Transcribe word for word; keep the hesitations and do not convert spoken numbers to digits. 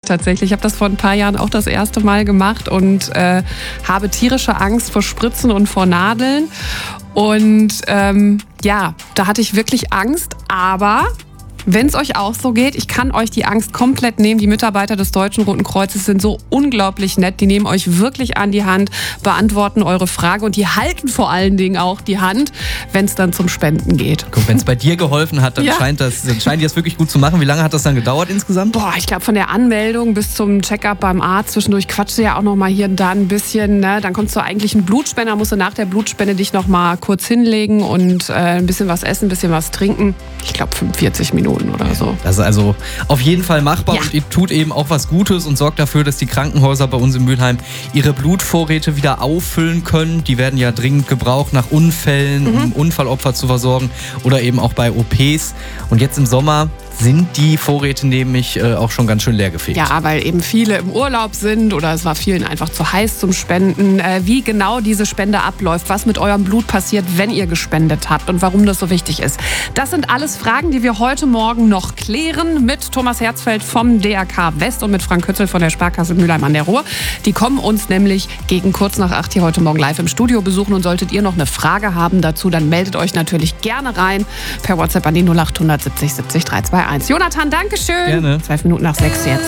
tatsächlich. Ich habe das vor ein paar Jahren auch das erste Mal gemacht und äh, habe tierische Angst vor Spritzen und vor Nadeln. Und ähm, ja, da hatte ich wirklich Angst, aber wenn es euch auch so geht, ich kann euch die Angst komplett nehmen. Die Mitarbeiter des Deutschen Roten Kreuzes sind so unglaublich nett. Die nehmen euch wirklich an die Hand, beantworten eure Frage und die halten vor allen Dingen auch die Hand, wenn es dann zum Spenden geht. Guck, wenn es bei dir geholfen hat, dann, ja. scheint das, dann scheinen die das wirklich gut zu machen. Wie lange hat das dann gedauert insgesamt? Boah, ich glaube von der Anmeldung bis zum Check-up beim Arzt. Zwischendurch quatschst du ja auch noch mal hier und da ein bisschen. Ne? Dann kommst du eigentlich einen Blutspender, musst du nach der Blutspende dich noch mal kurz hinlegen und äh, ein bisschen was essen, ein bisschen was trinken. Ich glaube fünfundvierzig Minuten oder so. Das ist also auf jeden Fall machbar ja. und ihr tut eben auch was Gutes und sorgt dafür, dass die Krankenhäuser bei uns in Mülheim ihre Blutvorräte wieder auffüllen können. Die werden ja dringend gebraucht nach Unfällen, mhm. um Unfallopfer zu versorgen oder eben auch bei O Ps. Und jetzt im Sommer sind die Vorräte nämlich äh, auch schon ganz schön leergefegt. Ja, weil eben viele im Urlaub sind oder es war vielen einfach zu heiß zum Spenden. Äh, wie genau diese Spende abläuft, was mit eurem Blut passiert, wenn ihr gespendet habt und warum das so wichtig ist. Das sind alles Fragen, die wir heute Morgen noch klären mit Thomas Herzfeld vom D R K West und mit Frank Kötzel von der Sparkasse Mülheim an der Ruhr. Die kommen uns nämlich gegen kurz nach acht hier heute Morgen live im Studio besuchen und solltet ihr noch eine Frage haben dazu, dann meldet euch natürlich gerne rein per WhatsApp an die null acht siebzig siebzig drei zwei eins. Jonathan, danke schön. Gerne. Zwölf Minuten nach sechs jetzt.